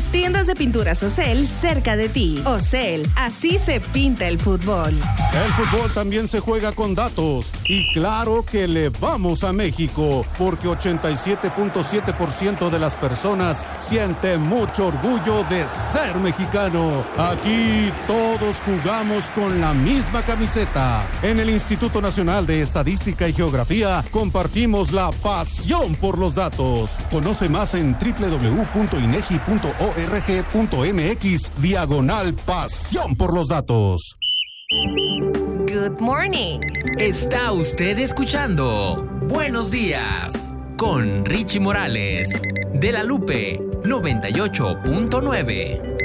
Tiendas de pinturas Ocel cerca de ti. Ocel, así se pinta el fútbol. El fútbol también se juega con datos. Y claro que le vamos a México, porque 87.7% de las personas sienten mucho orgullo de ser mexicano. Aquí todos jugamos con la misma camiseta. En el Instituto Nacional de Estadística y Geografía compartimos la pasión por los datos. Conoce más en www.inegi.org.mx/pasión por los datos. Good morning. Está usted escuchando Buenos Días con Richie Morales de La Lupe 98.9.